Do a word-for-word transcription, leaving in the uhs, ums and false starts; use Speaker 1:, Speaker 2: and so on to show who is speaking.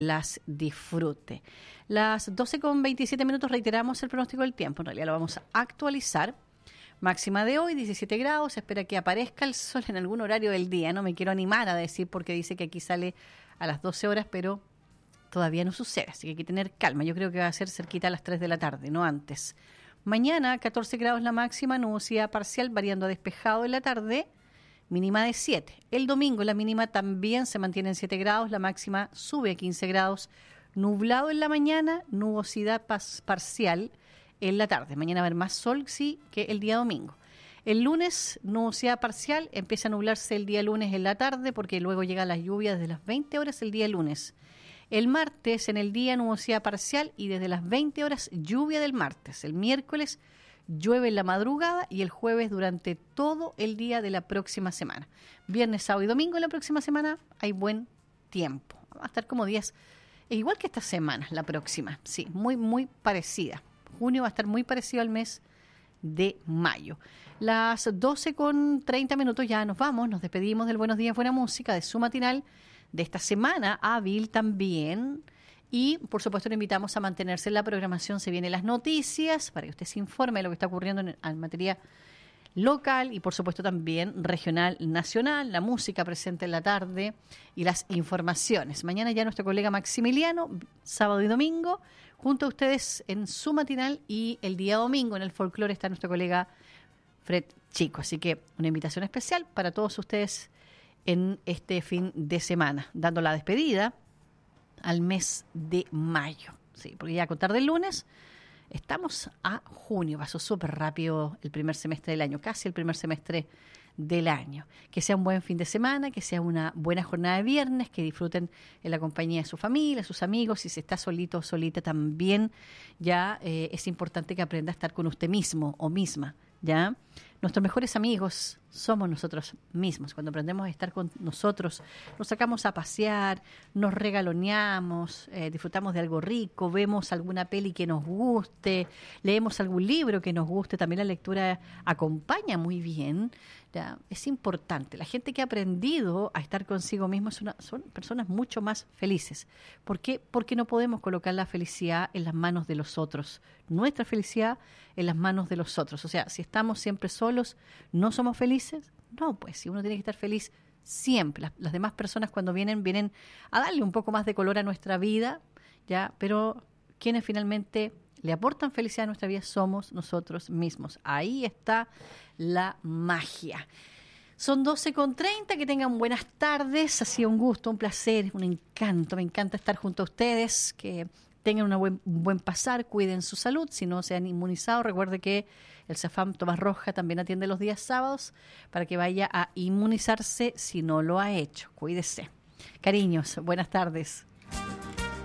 Speaker 1: las disfrute. Las doce con veintisiete minutos reiteramos el pronóstico del tiempo. En realidad lo vamos a actualizar. Máxima de hoy, diecisiete grados. Se espera que aparezca el sol en algún horario del día. No me quiero animar a decir porque dice que aquí sale a las doce horas, pero todavía no sucede. Así que hay que tener calma. Yo creo que va a ser cerquita a las tres de la tarde, no antes. Mañana, catorce grados la máxima, nubosidad parcial, variando a despejado en la tarde. Mínima de siete. El domingo la mínima también se mantiene en siete grados, la máxima sube a quince grados. Nublado en la mañana, nubosidad pas- parcial en la tarde. Mañana va a haber más sol, sí, que el día domingo. El lunes, nubosidad parcial, empieza a nublarse el día lunes en la tarde porque luego llegan las lluvias desde las veinte horas el día lunes. El martes, en el día, nubosidad parcial y desde las veinte horas, lluvia del martes. El miércoles, llueve en la madrugada y el jueves durante todo el día de la próxima semana. Viernes, sábado y domingo de la próxima semana hay buen tiempo. Va a estar como días, igual que esta semana, la próxima. Sí, muy, muy parecida. Junio va a estar muy parecido al mes de mayo. Las doce con treinta minutos ya nos vamos. Nos despedimos del Buenos Días, Buena Música, de su matinal de esta semana hábil también. Y, por supuesto, le invitamos a mantenerse en la programación. Se vienen las noticias para que usted se informe de lo que está ocurriendo en, en materia local y, por supuesto, también regional, nacional, la música presente en la tarde y las informaciones. Mañana ya nuestro colega Maximiliano, sábado y domingo, junto a ustedes en su matinal, y el día domingo en el folclore está nuestro colega Fred Chico. Así que una invitación especial para todos ustedes en este fin de semana, dando la despedida al mes de mayo, sí, porque ya a contar del lunes estamos a junio, pasó súper rápido el primer semestre del año, casi el primer semestre del año. Que sea un buen fin de semana, que sea una buena jornada de viernes, que disfruten en la compañía de su familia, sus amigos. Si se está solito o solita también, ya eh, es importante que aprenda a estar con usted mismo o misma, ¿ya? Nuestros mejores amigos somos nosotros mismos. Cuando aprendemos a estar con nosotros, nos sacamos a pasear, nos regaloneamos, eh, disfrutamos de algo rico, vemos alguna peli que nos guste, leemos algún libro que nos guste. También la lectura acompaña muy bien, ¿ya? Es importante. La gente que ha aprendido a estar consigo mismo es una, son personas mucho más felices. ¿Por qué? Porque no podemos colocar la felicidad en las manos de los otros. Nuestra felicidad en las manos de los otros. O sea, si estamos siempre solos, ¿no somos felices? No, pues si uno tiene que estar feliz siempre. Las, las demás personas cuando vienen, vienen a darle un poco más de color a nuestra vida, ¿ya? Pero quienes finalmente le aportan felicidad a nuestra vida somos nosotros mismos. Ahí está la magia. Son doce con treinta, que tengan buenas tardes. Ha sido un gusto, un placer, un encanto. Me encanta estar junto a ustedes, que tengan una buen, un buen pasar, cuiden su salud. Si no se han inmunizado, recuerde que el CEFAM Tomás Roja también atiende los días sábados para que vaya a inmunizarse si no lo ha hecho. Cuídese. Cariños, buenas tardes.